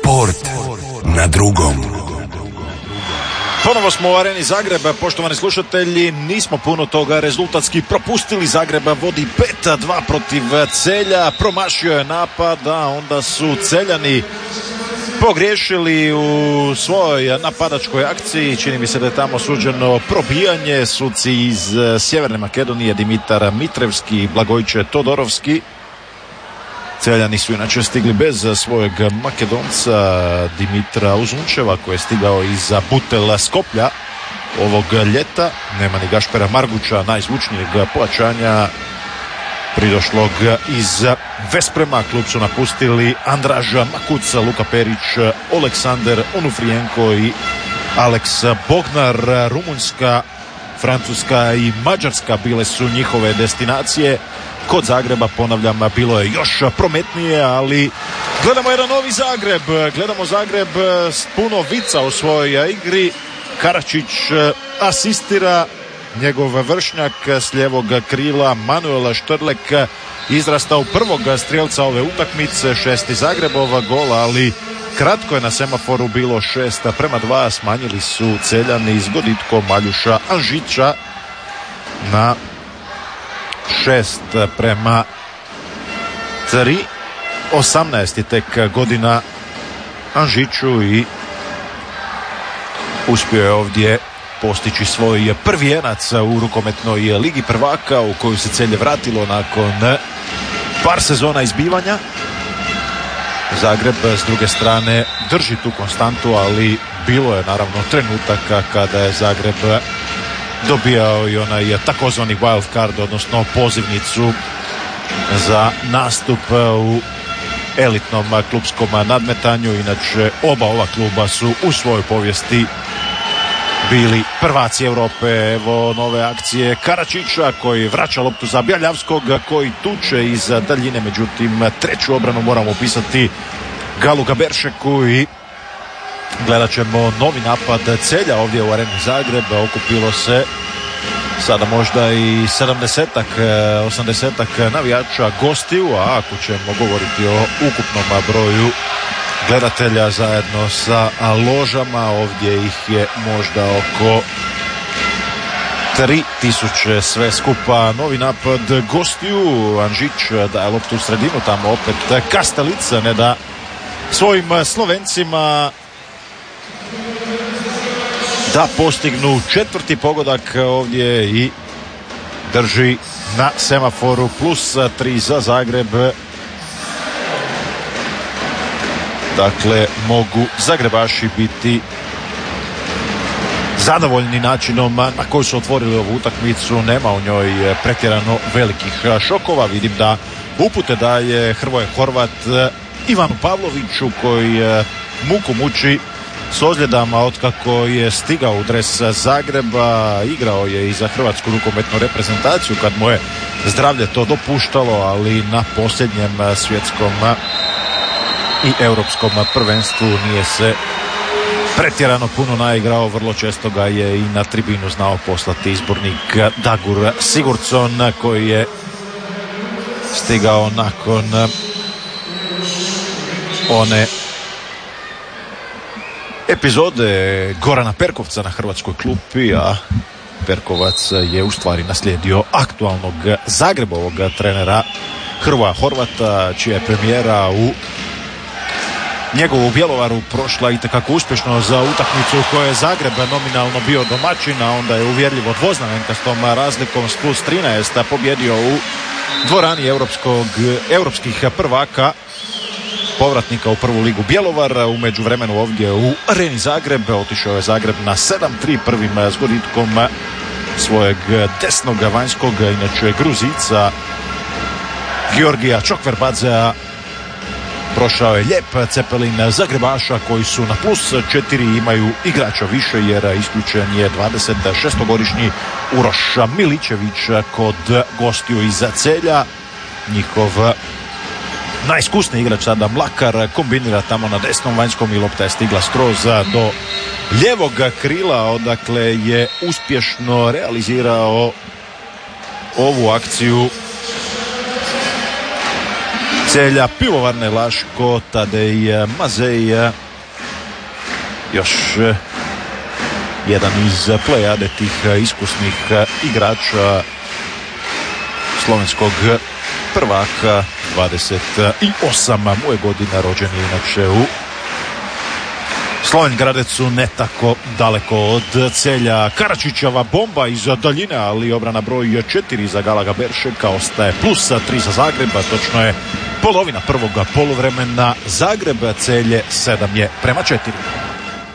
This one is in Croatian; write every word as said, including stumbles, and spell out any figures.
Sport na drugom. Ponovo smo u areni Zagreba, poštovani slušatelji, nismo puno toga rezultatski propustili. Zagreb vodi pet dva protiv Celja, promašio je napad, a onda su Celjani pogriješili u svojoj napadačkoj akciji. Čini mi se da je tamo suđeno probijanje. Suci iz Sjeverne Makedonije Dimitar Mitrevski i Blagojče Todorovski. Celjani su inače stigli bez svojeg Makedonca Dimitra Uzunčeva koji je stigao iz Butel Skoplja ovog ljeta. Nema ni Gašpera Marguća, najzvučnijeg pojačanja pridošlog iz Vesprema. Klub su napustili Andraž Makuc, Luka Perić, Oleksander Onufrijenko i Aleks Bognar. Rumunjska, Francuska i Mađarska bile su njihove destinacije. Kod Zagreba, ponavljam, bilo je još prometnije, ali gledamo jedan novi Zagreb. Gledamo Zagreb s puno vica u svojoj igri. Karačić asistira, njegov vršnjak s lijevog krila Manuel Štrlek izrastao prvog strijelca ove utakmice, šesti Zagrebova gol, ali kratko je na semaforu bilo šest prema dva. Smanjili su Celjani s goditkom Maljuša Anžića na šest prema tri. osamnaest je tek godina Anžiću i uspio je ovdje postići svoj prvi jenac u rukometnoj ligi prvaka u koju se Celje vratilo nakon par sezona izbivanja. Zagreb s druge strane drži tu konstantu, ali bilo je naravno trenutaka kada je Zagreb dobijao i onaj takozvani wild card, odnosno pozivnicu za nastup u elitnom klubskom nadmetanju. Inače, oba ova kluba su u svojoj povijesti bili prvaci Europe. Evo nove akcije Karačića koji vraća loptu za Bjaljavskog koji tuče iz daljine, međutim treću obranu moramo upisati Galu Gaberšeku i gledat ćemo novi napad Celja ovdje u areni Zagreba. Okupilo se sada možda i sedamdesetak, osamdesetak navijača gostiju, a ako ćemo govoriti o ukupnom broju gledatelja zajedno sa ložama, ovdje ih je možda oko tri tisuće sve skupa. Novi napad gostiju, Anžić daje loptu u sredinu, tamo opet Kastelica ne da svojim Slovencima da postignu četvrti pogodak ovdje i drži na semaforu plus tri za Zagreb. Dakle, mogu Zagrebaši biti zadovoljni načinom na koji su otvorili ovu utakmicu. Nema u njoj pretjerano velikih šokova. Vidim da upute daje Hrvoje Horvat Ivanu Pavloviću koji muku muči s ozljedama otkako je stigao u dres Zagreba. Igrao je i za hrvatsku rukometnu reprezentaciju kad mu je zdravlje to dopuštalo, ali na posljednjem svjetskom i europskom prvenstvu nije se pretjerano puno naigrao. Vrlo često ga je i na tribinu znao poslati izbornik Dagur Sigurdsson koji je stigao nakon one epizode Gorana Perkovca na hrvatskoj klupi, a Perkovac je u stvari naslijedio aktualnog Zagrebovog trenera Hrvoja Horvata, čija je premijera u njegovu Bjelovaru prošla itekako uspješno za utakmicu u kojoj je Zagreb nominalno bio domaćin, a onda je uvjerljivo dvoznamenkastom razlikom s plus trinaest pobjedio u dvorani europskog, europskih prvaka, povratnika u prvu ligu Bjelovar. U međuvremenu ovdje u areni Zagreb otišao je Zagreb na sedam tri prvim s goditkom svojeg desnog vanjskog, inače Gruzica Georgija Čokverbadzea. Prošao je lijep cepelin Zagrebaša koji su na plus četiri, imaju igrača više jer isključen je dvadeset šestogodišnji Uroš Miličević kod gostiju iz Celja. Njihov najiskusniji igrač sada Mlakar kombinira tamo na desnom vanjskom i lopta je stigla skroz do lijevog krila, odakle je uspješno realizirao ovu akciju Celja, Pivovarne Laško, Tadej Mazej, još jedan iz plejade tih iskusnih igrača slovenskog prvaka, dvadeset osam mu je godina, rođen je inače u Slovenj Gradecu, ne tako daleko od Celja. Karačićeva bomba iz daljine, ali obrana broj četiri za Galaga Beršeka, ostaje plus tri za Zagreba, točno je polovina prvog poluvremena. Zagreb Celje sedam je prema četiri.